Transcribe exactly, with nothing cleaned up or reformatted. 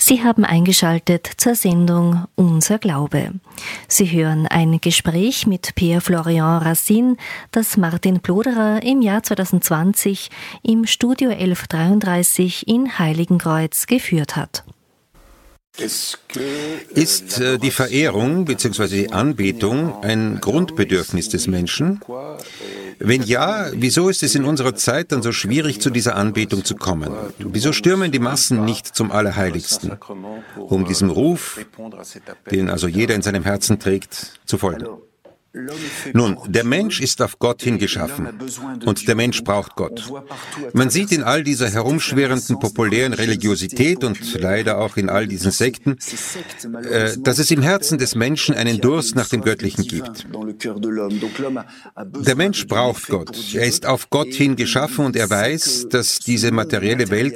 Sie haben eingeschaltet zur Sendung Unser Glaube. Sie hören ein Gespräch mit Pierre Florian Racine, das Martin Ploderer im Jahr zwanzig zwanzig im Studio elf dreiunddreißig in Heiligenkreuz geführt hat. Ist äh, die Verehrung bzw. die Anbetung ein Grundbedürfnis des Menschen? Wenn ja, wieso ist es in unserer Zeit dann so schwierig, zu dieser Anbetung zu kommen? Wieso stürmen die Massen nicht zum Allerheiligsten, um diesem Ruf, den also jeder in seinem Herzen trägt, zu folgen? Nun, der Mensch ist auf Gott hingeschaffen und der Mensch braucht Gott. Man sieht in all dieser herumschwirrenden populären Religiosität und leider auch in all diesen Sekten, äh, dass es im Herzen des Menschen einen Durst nach dem Göttlichen gibt. Der Mensch braucht Gott. Er ist auf Gott hin geschaffen und er weiß, dass diese materielle Welt